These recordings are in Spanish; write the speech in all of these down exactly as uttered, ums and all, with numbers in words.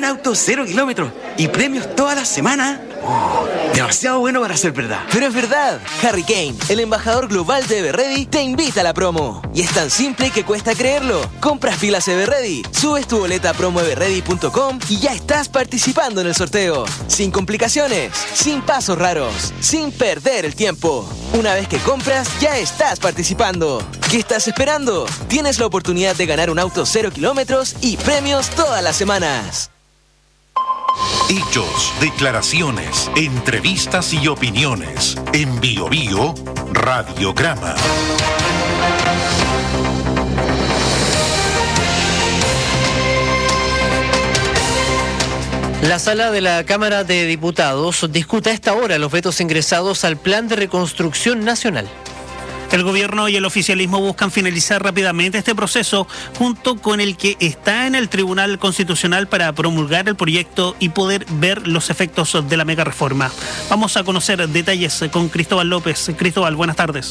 auto cero kilómetros y premios toda la semana. Oh, demasiado bueno para ser verdad. Pero es verdad. Harry Kane, el embajador global de Everready, te invita a la promo. Y es tan simple que cuesta creerlo. Compras pilas Everready, subes tu boleta a promo everready punto com y ya estás participando en el sorteo. Sin complicaciones, sin pasos raros, sin perder el tiempo. Una vez que compras, ya estás participando. ¿Qué estás esperando? Tienes la oportunidad de ganar un auto cero kilómetros y premios todas las semanas. Hechos, declaraciones, entrevistas y opiniones. En Bio Bio, Radiograma. La sala de la Cámara de Diputados discute a esta hora los vetos ingresados al Plan de Reconstrucción Nacional. El gobierno y el oficialismo buscan finalizar rápidamente este proceso, junto con el que está en el Tribunal Constitucional para promulgar el proyecto y poder ver los efectos de la mega reforma. Vamos a conocer detalles con Cristóbal López. Cristóbal, buenas tardes.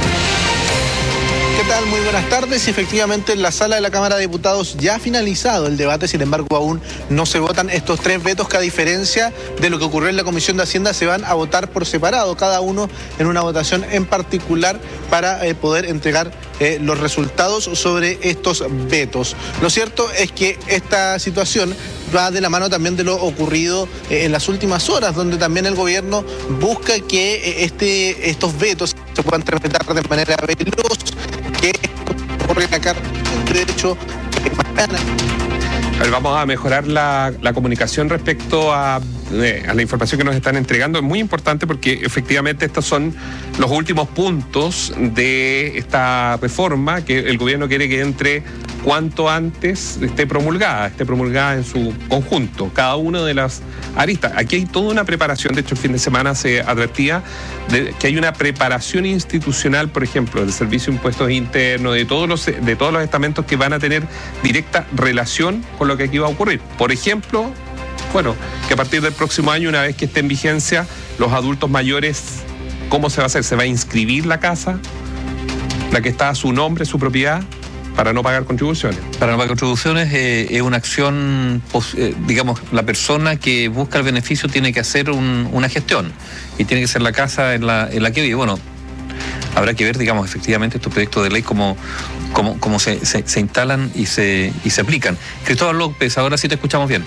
¿Qué tal? Muy buenas tardes. Efectivamente, en la sala de la Cámara de Diputados ya ha finalizado el debate, sin embargo, aún no se votan estos tres vetos que, a diferencia de lo que ocurrió en la Comisión de Hacienda, se van a votar por separado, cada uno en una votación en particular para eh, poder entregar eh, los resultados sobre estos vetos. Lo cierto es que esta situación va de la mano también de lo ocurrido eh, en las últimas horas, donde también el gobierno busca que eh, este, estos vetos se puedan tramitar de manera veloz, que ocurre acá de hecho mañana. A ver, vamos a mejorar la, la comunicación respecto a, eh, a la información que nos están entregando. Es muy importante porque efectivamente estos son los últimos puntos de esta reforma que el gobierno quiere que entre cuanto antes esté promulgada, esté promulgada en su conjunto, cada una de las aristas. Aquí hay toda una preparación, de hecho el fin de semana se advertía de que hay una preparación institucional, por ejemplo, del Servicio de Impuestos Internos, de todos los, de todos los estamentos que van a tener directa relación con lo que aquí va a ocurrir. Por ejemplo, bueno, que a partir del próximo año, una vez que esté en vigencia, los adultos mayores, ¿cómo se va a hacer? ¿Se va a inscribir la casa, la que está a su nombre, su propiedad, para no pagar contribuciones? Para no pagar contribuciones eh, es una acción, eh, digamos, la persona que busca el beneficio tiene que hacer un, una gestión y tiene que ser la casa en la, en la que vive. Bueno, habrá que ver, digamos, efectivamente estos proyectos de ley cómo, cómo, cómo se, se, se instalan y se, y se aplican. Cristóbal López, ahora sí te escuchamos bien.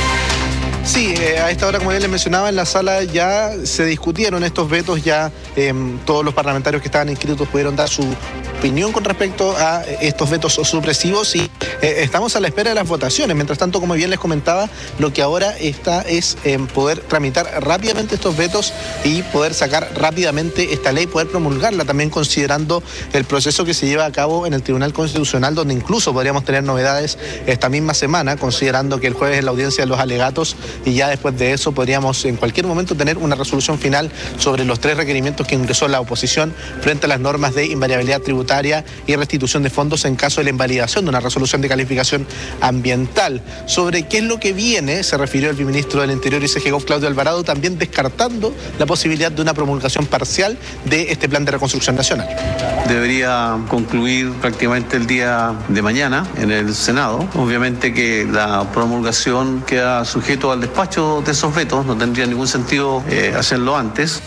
Sí, eh, a esta hora, como ya les mencionaba, en la sala ya se discutieron estos vetos, ya eh, todos los parlamentarios que estaban inscritos pudieron dar su opinión con respecto a estos vetos supresivos y eh, estamos a la espera de las votaciones. Mientras tanto, como bien les comentaba, lo que ahora está es eh, poder tramitar rápidamente estos vetos y poder sacar rápidamente esta ley, poder promulgarla, también considerando el proceso que se lleva a cabo en el Tribunal Constitucional, donde incluso podríamos tener novedades esta misma semana, considerando que el jueves es la audiencia de los alegatos y ya después de eso podríamos en cualquier momento tener una resolución final sobre los tres requerimientos que ingresó la oposición frente a las normas de invariabilidad tributaria y restitución de fondos en caso de la invalidación de una resolución de calificación ambiental. Sobre qué es lo que viene, se refirió el viceministro del Interior y C G Gov, Claudio Alvarado, también descartando la posibilidad de una promulgación parcial de este plan de reconstrucción nacional. Debería concluir prácticamente el día de mañana en el Senado. Obviamente que la promulgación queda sujeto al despacho de esos vetos, no tendría ningún sentido eh, hacerlo antes.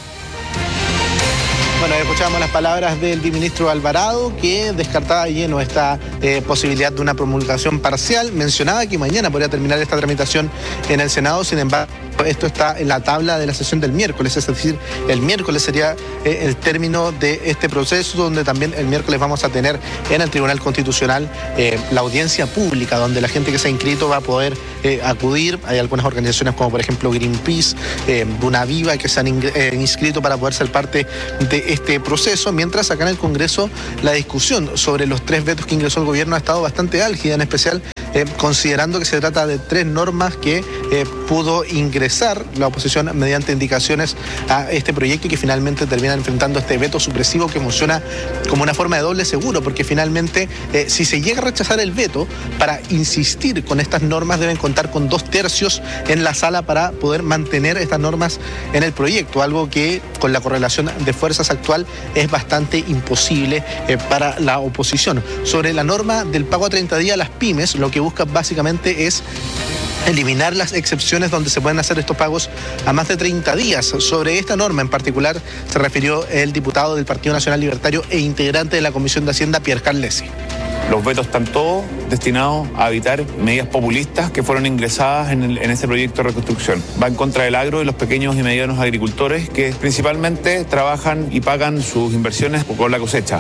Bueno, escuchamos las palabras del viceministro Alvarado, que descartaba lleno esta eh, posibilidad de una promulgación parcial. Mencionaba que mañana podría terminar esta tramitación en el Senado, sin embargo, esto está en la tabla de la sesión del miércoles, es decir, el miércoles sería eh, el término de este proceso, donde también el miércoles vamos a tener en el Tribunal Constitucional eh, la audiencia pública, donde la gente que se ha inscrito va a poder eh, acudir. Hay algunas organizaciones como por ejemplo Greenpeace, eh, Duna Viva, que se han ing- eh, inscrito para poder ser parte de este proceso, mientras acá en el Congreso la discusión sobre los tres vetos que ingresó el gobierno ha estado bastante álgida, en especial Eh, considerando que se trata de tres normas que eh, pudo ingresar la oposición mediante indicaciones a este proyecto y que finalmente terminan enfrentando este veto supresivo que funciona como una forma de doble seguro, porque finalmente eh, si se llega a rechazar el veto, para insistir con estas normas deben contar con dos tercios en la sala para poder mantener estas normas en el proyecto, algo que con la correlación de fuerzas actual es bastante imposible eh, para la oposición. Sobre la norma del pago a treinta días a las pymes, lo que busca básicamente es eliminar las excepciones donde se pueden hacer estos pagos a más de treinta días. Sobre esta norma en particular se refirió el diputado del Partido Nacional Libertario e integrante de la Comisión de Hacienda, Pierre Carlesi. Los vetos están todos destinados a evitar medidas populistas que fueron ingresadas en, el, en ese proyecto de reconstrucción. Va en contra del agro y los pequeños y medianos agricultores que principalmente trabajan y pagan sus inversiones con la cosecha.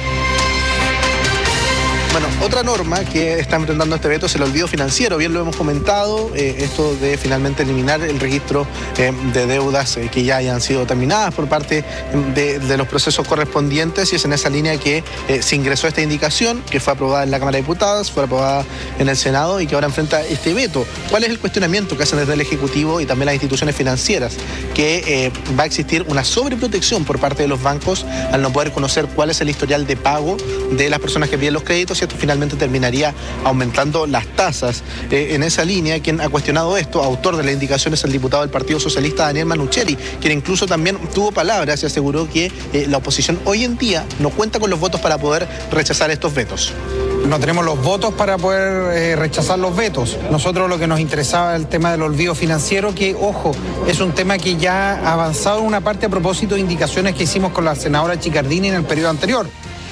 Bueno, otra norma que está enfrentando este veto es el olvido financiero. Bien lo hemos comentado, eh, esto de finalmente eliminar el registro eh, de deudas eh, que ya hayan sido terminadas por parte de, de los procesos correspondientes, y es en esa línea que eh, se ingresó esta indicación, que fue aprobada en la Cámara de Diputados, fue aprobada en el Senado y que ahora enfrenta este veto. ¿Cuál es el cuestionamiento que hacen desde el Ejecutivo y también las instituciones financieras? Que eh, va a existir una sobreprotección por parte de los bancos al no poder conocer cuál es el historial de pago de las personas que piden los créditos, y esto finalmente terminaría aumentando las tasas. Eh, en esa línea, quien ha cuestionado esto, autor de la indicación, es el diputado del Partido Socialista, Daniel Manucheri, quien incluso también tuvo palabras y aseguró que eh, la oposición hoy en día no cuenta con los votos para poder rechazar estos vetos. No tenemos los votos para poder eh, rechazar los vetos. Nosotros lo que nos interesaba el tema del olvido financiero, que, ojo, es un tema que ya ha avanzado en una parte a propósito de indicaciones que hicimos con la senadora Chicardini en el periodo anterior.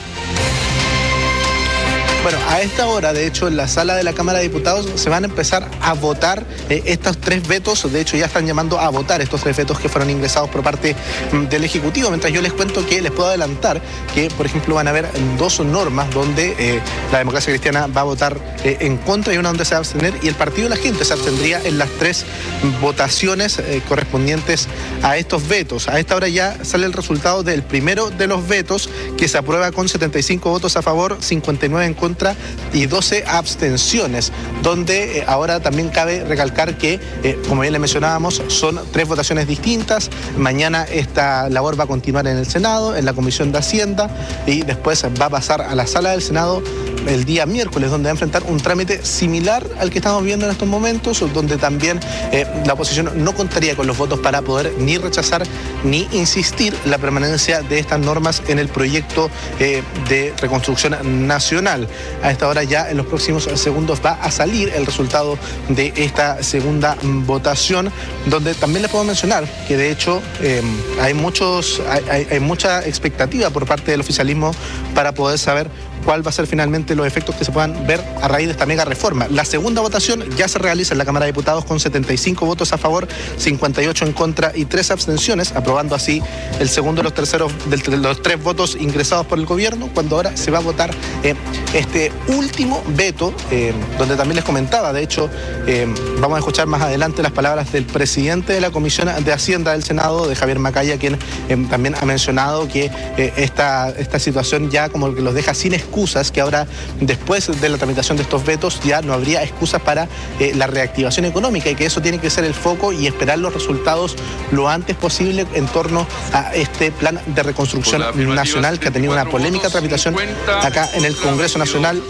Bueno, a esta hora, de hecho, en la sala de la Cámara de Diputados se van a empezar a votar eh, estos tres vetos. De hecho, ya están llamando a votar estos tres vetos que fueron ingresados por parte mm, del Ejecutivo. Mientras yo les cuento que les puedo adelantar que, por ejemplo, van a haber dos normas donde eh, la democracia cristiana va a votar eh, en contra y una donde se va a abstener, y el Partido de la Gente se abstendría en las tres votaciones eh, correspondientes a estos vetos. A esta hora ya sale el resultado del primero de los vetos, que se aprueba con setenta y cinco votos a favor, cincuenta y nueve en contra y doce abstenciones, donde eh, ahora también cabe recalcar que, eh, como bien le mencionábamos, son tres votaciones distintas. Mañana esta labor va a continuar en el Senado, en la Comisión de Hacienda, y después va a pasar a la sala del Senado el día miércoles, donde va a enfrentar un trámite similar al que estamos viendo en estos momentos, donde también eh, la oposición no contaría con los votos para poder ni rechazar ni insistir la permanencia de estas normas en el proyecto eh, de reconstrucción nacional. A esta hora ya en los próximos segundos va a salir el resultado de esta segunda votación, donde también les puedo mencionar que de hecho eh, hay muchos hay, hay mucha expectativa por parte del oficialismo para poder saber cuál va a ser finalmente los efectos que se puedan ver a raíz de esta mega reforma. La segunda votación ya se realiza en la Cámara de Diputados con setenta y cinco votos a favor, cincuenta y ocho en contra y tres abstenciones, aprobando así el segundo de los terceros de los tres votos ingresados por el gobierno, cuando ahora se va a votar eh, este último veto, eh, donde también les comentaba, de hecho, eh, vamos a escuchar más adelante las palabras del presidente de la Comisión de Hacienda del Senado, de Javier Macaya, quien eh, también ha mencionado que eh, esta, esta situación ya como que los deja sin excusas, que ahora después de la tramitación de estos vetos ya no habría excusas para eh, la reactivación económica, y que eso tiene que ser el foco y esperar los resultados lo antes posible en torno a este plan de reconstrucción nacional que ha tenido una polémica tramitación acá en el Congreso Nacional.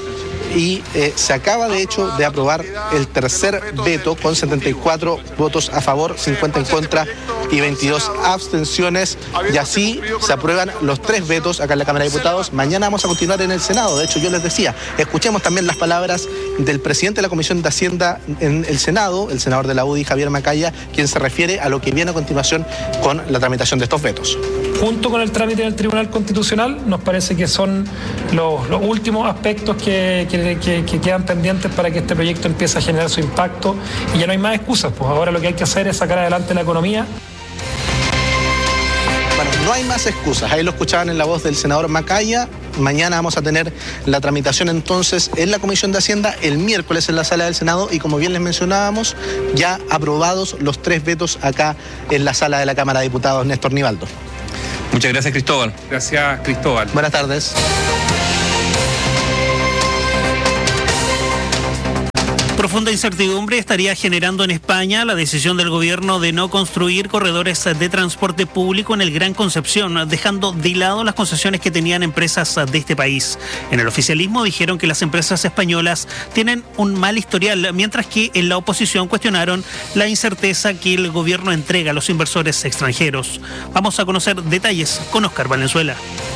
Y eh, se acaba de hecho de aprobar el tercer veto con setenta y cuatro votos a favor, cincuenta en contra y veintidós abstenciones, y así se aprueban los tres vetos acá en la Cámara de Diputados. Mañana vamos a continuar en el Senado. De hecho, yo les decía, escuchemos también las palabras del presidente de la Comisión de Hacienda en el Senado, el senador de la U D I, Javier Macaya, quien se refiere a lo que viene a continuación con la tramitación de estos vetos. Junto con el trámite del Tribunal Constitucional, nos parece que son los, los últimos aspectos que, que, que, que quedan pendientes para que este proyecto empiece a generar su impacto, y ya no hay más excusas, pues ahora lo que hay que hacer es sacar adelante la economía. Bueno, no hay más excusas, ahí lo escuchaban en la voz del senador Macaya. Mañana vamos a tener la tramitación entonces en la Comisión de Hacienda, el miércoles en la sala del Senado, y como bien les mencionábamos, ya aprobados los tres vetos acá en la sala de la Cámara de Diputados. Néstor Nivaldo. Muchas gracias, Cristóbal. Gracias, Cristóbal. Buenas tardes. Profunda incertidumbre estaría generando en España la decisión del gobierno de no construir corredores de transporte público en el Gran Concepción, dejando de lado las concesiones que tenían empresas de este país. En el oficialismo dijeron que las empresas españolas tienen un mal historial, mientras que en la oposición cuestionaron la incerteza que el gobierno entrega a los inversores extranjeros. Vamos a conocer detalles con Óscar Valenzuela.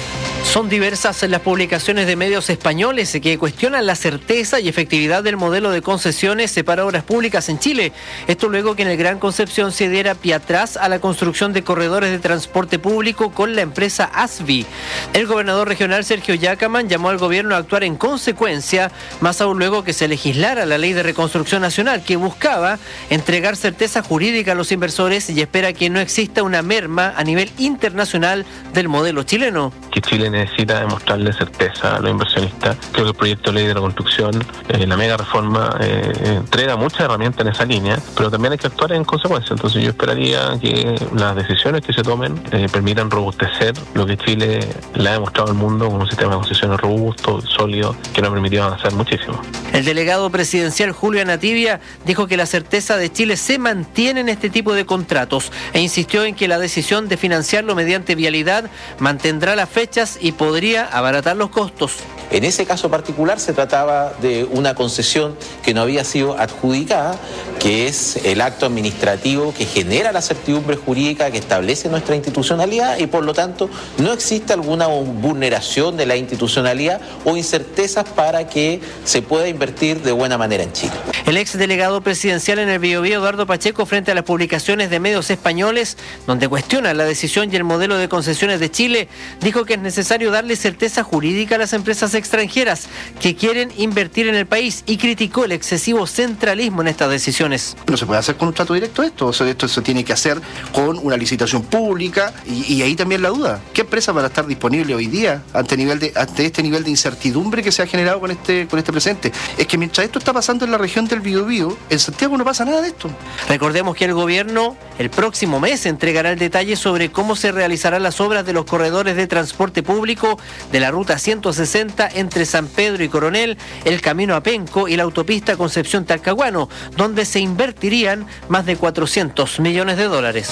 Son diversas las publicaciones de medios españoles que cuestionan la certeza y efectividad del modelo de concesiones para obras públicas en Chile. Esto luego que en el Gran Concepción se diera pie atrás a la construcción de corredores de transporte público con la empresa ASVI. El gobernador regional Sergio Yacaman llamó al gobierno a actuar en consecuencia, más aún luego que se legislara la Ley de Reconstrucción Nacional, que buscaba entregar certeza jurídica a los inversores y espera que no exista una merma a nivel internacional del modelo chileno. Que Chile necesita demostrarle certeza a los inversionistas. Creo que el proyecto de ley de la construcción, eh, la mega reforma, eh, entrega muchas herramientas en esa línea, pero también hay que actuar en consecuencia. Entonces yo esperaría que las decisiones que se tomen eh, permitan robustecer lo que Chile le ha demostrado al mundo con un sistema de concesiones robusto, sólido, que nos ha permitido avanzar muchísimo. El delegado presidencial Julio Anativia dijo que la certeza de Chile se mantiene en este tipo de contratos e insistió en que la decisión de financiarlo mediante vialidad mantendrá las fechas y podría abaratar los costos. En ese caso particular se trataba de una concesión que no había sido adjudicada, que es el acto administrativo que genera la certidumbre jurídica que establece nuestra institucionalidad y por lo tanto no existe alguna vulneración de la institucionalidad o incertezas para que se pueda invertir de buena manera en Chile. El ex delegado presidencial en el Biobío, Eduardo Pacheco, frente a las publicaciones de medios españoles donde cuestiona la decisión y el modelo de concesiones de Chile, dijo que es necesario darle certeza jurídica a las empresas extranjeras que quieren invertir en el país y criticó el excesivo centralismo en estas decisiones. No se puede hacer con un trato directo esto, o sea, esto se tiene que hacer con una licitación pública y, y ahí también la duda. ¿Qué empresa va a estar disponible hoy día ante, nivel de, ante este nivel de incertidumbre que se ha generado con este, con este presente? Es que mientras esto está pasando en la región del Biobío, en Santiago no pasa nada de esto. Recordemos que el gobierno el próximo mes entregará el detalle sobre cómo se realizarán las obras de los corredores de transporte público de la ruta ciento sesenta entre San Pedro y Coronel, el camino a Penco y la autopista Concepción-Talcahuano, donde se invertirían más de cuatrocientos millones de dólares.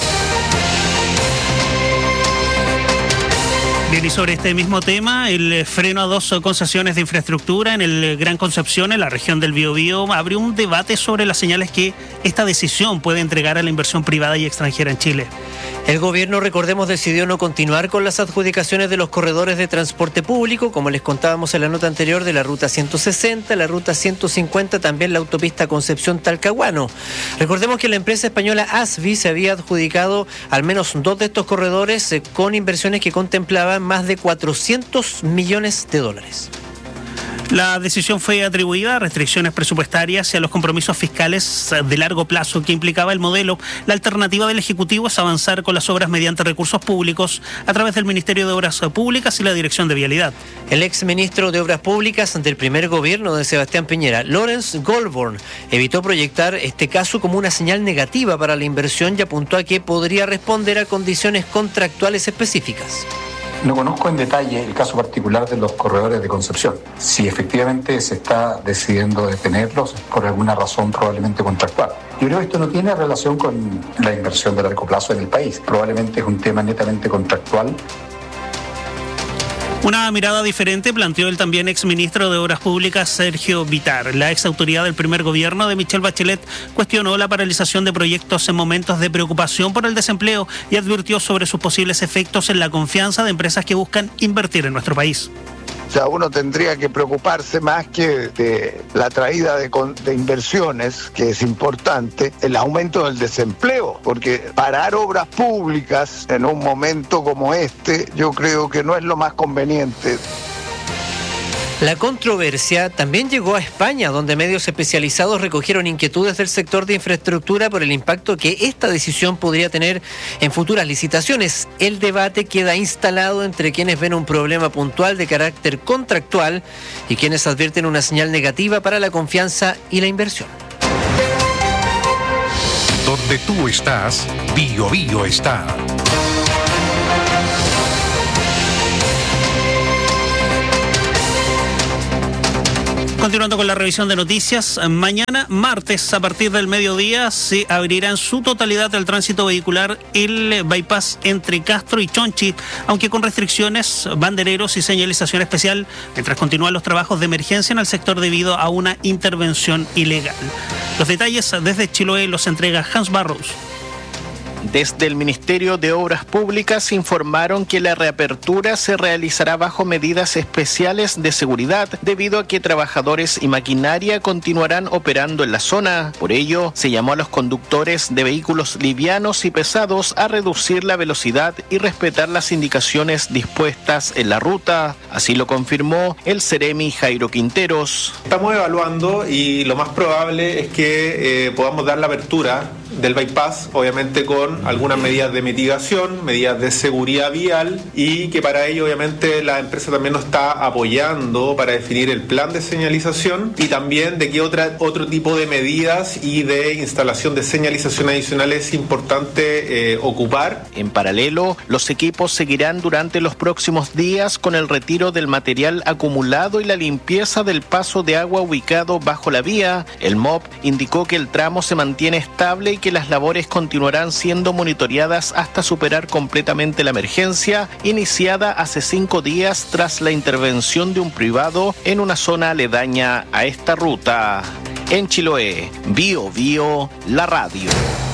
Bien, y sobre este mismo tema, el freno a dos concesiones de infraestructura en el Gran Concepción, en la región del Biobío, abrió un debate sobre las señales que esta decisión puede entregar a la inversión privada y extranjera en Chile. El gobierno, recordemos, decidió no continuar con las adjudicaciones de los corredores de transporte público, como les contábamos en la nota anterior, de la ruta ciento sesenta, la ruta ciento cincuenta, también la autopista Concepción-Talcahuano. Recordemos que la empresa española ASVI se había adjudicado al menos dos de estos corredores eh, con inversiones que contemplaban más de cuatrocientos millones de dólares. La decisión fue atribuida a restricciones presupuestarias y a los compromisos fiscales de largo plazo que implicaba el modelo. La alternativa del Ejecutivo es avanzar con las obras mediante recursos públicos a través del Ministerio de Obras Públicas y la Dirección de Vialidad. El exministro de Obras Públicas del primer gobierno de Sebastián Piñera, Lawrence Goldborn, evitó proyectar este caso como una señal negativa para la inversión y apuntó a que podría responder a condiciones contractuales específicas. No conozco en detalle el caso particular de los corredores de Concepción. Si efectivamente se está decidiendo detenerlos por alguna razón probablemente contractual. Yo creo que esto no tiene relación con la inversión de largo plazo en el país. Probablemente es un tema netamente contractual. Una mirada diferente planteó el también exministro de Obras Públicas, Sergio Bitar. La exautoridad del primer gobierno de Michelle Bachelet cuestionó la paralización de proyectos en momentos de preocupación por el desempleo y advirtió sobre sus posibles efectos en la confianza de empresas que buscan invertir en nuestro país. O sea, uno tendría que preocuparse más que de la traída de, de inversiones, que es importante, el aumento del desempleo, porque parar obras públicas en un momento como este, yo creo que no es lo más conveniente. La controversia también llegó a España, donde medios especializados recogieron inquietudes del sector de infraestructura por el impacto que esta decisión podría tener en futuras licitaciones. El debate queda instalado entre quienes ven un problema puntual de carácter contractual y quienes advierten una señal negativa para la confianza y la inversión. Donde tú estás, Biobío está. Continuando con la revisión de noticias, mañana martes a partir del mediodía se abrirá en su totalidad el tránsito vehicular el bypass entre Castro y Chonchi, aunque con restricciones, bandereros y señalización especial, mientras continúan los trabajos de emergencia en el sector debido a una intervención ilegal. Los detalles desde Chiloé los entrega Hans Barros. Desde el Ministerio de Obras Públicas informaron que la reapertura se realizará bajo medidas especiales de seguridad debido a que trabajadores y maquinaria continuarán operando en la zona. Por ello, se llamó a los conductores de vehículos livianos y pesados a reducir la velocidad y respetar las indicaciones dispuestas en la ruta. Así lo confirmó el Ceremi Jairo Quinteros. Estamos evaluando y lo más probable es que eh, podamos dar la apertura del bypass, obviamente con algunas medidas de mitigación, medidas de seguridad vial, y que para ello obviamente la empresa también nos está apoyando para definir el plan de señalización y también de qué otra, otro tipo de medidas y de instalación de señalización adicional es importante eh, ocupar. En paralelo, los equipos seguirán durante los próximos días con el retiro del material acumulado y la limpieza del paso de agua ubicado bajo la vía. El M O P indicó que el tramo se mantiene estable y que las labores continuarán siendo monitoreadas hasta superar completamente la emergencia iniciada hace cinco días tras la intervención de un privado en una zona aledaña a esta ruta. En Chiloé, Bio Bio, la radio.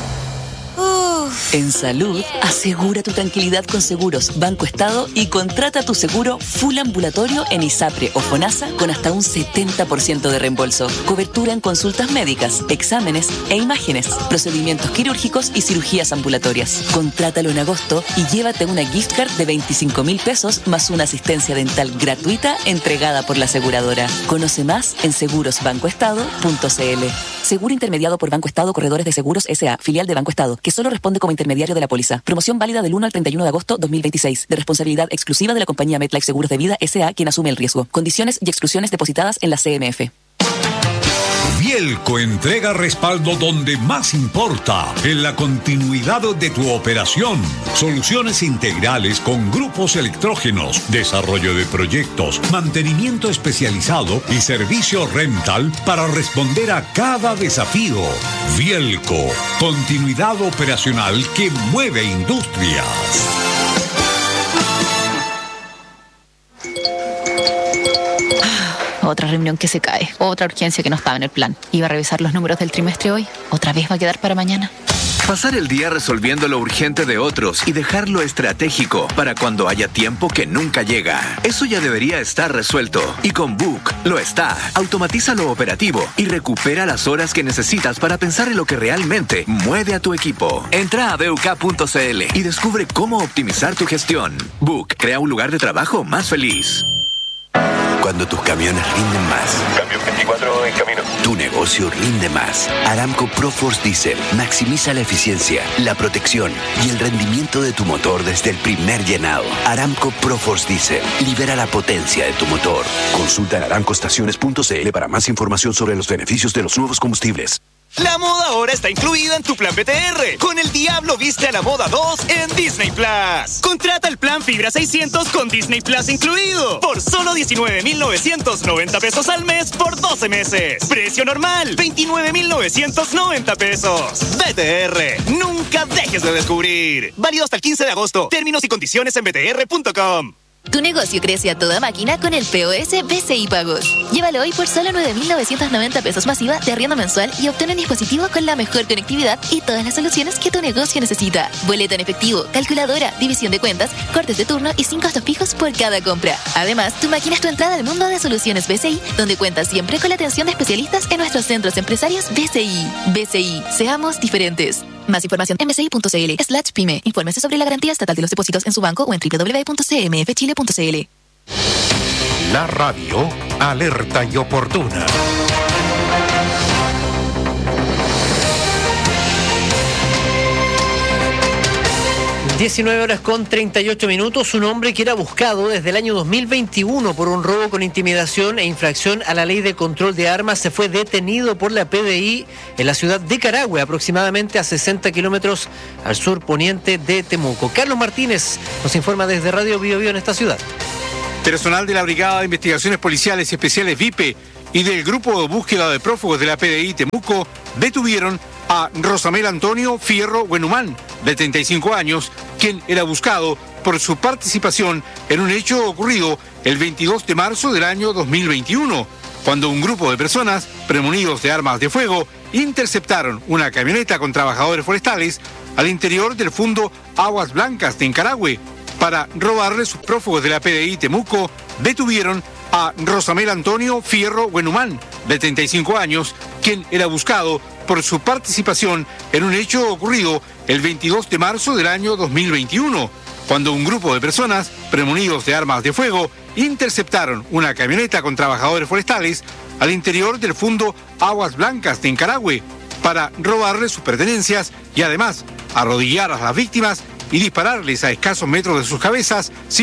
En salud, asegura tu tranquilidad con Seguros Banco Estado y contrata tu seguro full ambulatorio en ISAPRE o FONASA con hasta un setenta por ciento de reembolso. Cobertura en consultas médicas, exámenes e imágenes, procedimientos quirúrgicos y cirugías ambulatorias. Contrátalo en agosto y llévate una gift card de veinticinco mil pesos más una asistencia dental gratuita entregada por la aseguradora. Conoce más en seguros banco estado punto c l. Seguro intermediado por Banco Estado Corredores de Seguros S A, filial de Banco Estado, que solo responde como intermediario de la póliza. Promoción válida del uno al treinta y uno de agosto dos mil veintiséis. De responsabilidad exclusiva de la compañía MetLife Seguros de Vida S A, quien asume el riesgo. Condiciones y exclusiones depositadas en la C M F. Vielco entrega respaldo donde más importa, en la continuidad de tu operación. Soluciones integrales con grupos electrógenos, desarrollo de proyectos, mantenimiento especializado y servicio rental para responder a cada desafío. Vielco, continuidad operacional que mueve industrias. Otra reunión que se cae, otra urgencia que no estaba en el plan. Iba a revisar los números del trimestre hoy, otra vez va a quedar para mañana. Pasar el día resolviendo lo urgente de otros y dejar lo estratégico para cuando haya tiempo que nunca llega. Eso ya debería estar resuelto. Y con Book lo está. Automatiza lo operativo y recupera las horas que necesitas para pensar en lo que realmente mueve a tu equipo. Entra a b u k punto c l y descubre cómo optimizar tu gestión. Book crea un lugar de trabajo más feliz. Cuando tus camiones rinden más. Cambio veinticuatro en camino. Tu negocio rinde más. Aramco ProForce Diesel maximiza la eficiencia, la protección y el rendimiento de tu motor desde el primer llenado. Aramco ProForce Diesel libera la potencia de tu motor. Consulta en aramco estaciones punto c l para más información sobre los beneficios de los nuevos combustibles. La moda ahora está incluida en tu plan B T R. Con el Diablo viste a la moda dos en Disney Plus. Contrata el plan Fibra seiscientos con Disney Plus incluido por solo diecinueve mil novecientos noventa pesos al mes por doce meses. Precio normal, veintinueve mil novecientos noventa pesos. B T R, nunca dejes de descubrir. Válido hasta el quince de agosto. Términos y condiciones en b t r punto com. Tu negocio crece a toda máquina con el P O S B C I Pagos. Llévalo hoy por solo nueve mil novecientos noventa pesos masiva de arriendo mensual y obtén un dispositivo con la mejor conectividad y todas las soluciones que tu negocio necesita. Boleta en efectivo, calculadora, división de cuentas, cortes de turno y sin costos fijos por cada compra. Además, tu máquina es tu entrada al mundo de soluciones B C I, donde cuentas siempre con la atención de especialistas en nuestros centros empresarios B C I. B C I, seamos diferentes. Más información en b c i punto c l slash pyme. Infórmese sobre la garantía estatal de los depósitos en su banco o en w w w punto c m f chile punto c l. La radio, alerta y oportuna. diecinueve horas con treinta y ocho minutos. Un hombre que era buscado desde el año dos mil veintiuno por un robo con intimidación e infracción a la ley de control de armas se fue detenido por la P D I en la ciudad de Carahue, aproximadamente a sesenta kilómetros al sur poniente de Temuco. Carlos Martínez nos informa desde Radio Bio Bio en esta ciudad. Personal de la Brigada de Investigaciones Policiales y Especiales V I P E y del Grupo de Búsqueda de Prófugos de la P D I Temuco detuvieron a Rosamel Antonio Fierro Buenumán, de treinta y cinco años, quien era buscado por su participación en un hecho ocurrido el veintidós de marzo del año dos mil veintiuno, cuando un grupo de personas, premunidos de armas de fuego, interceptaron una camioneta con trabajadores forestales al interior del fondo Aguas Blancas de Encaragüe. Para robarle, sus prófugos de la P D I Temuco detuvieron a Rosamel Antonio Fierro Buenumán, de treinta y cinco años, quien era buscado por su participación en un hecho ocurrido el veintidós de marzo del año dos mil veintiuno, cuando un grupo de personas, premonidos de armas de fuego, interceptaron una camioneta con trabajadores forestales al interior del fondo Aguas Blancas de Encaragüe para robarle sus pertenencias y además arrodillar a las víctimas y dispararles a escasos metros de sus cabezas.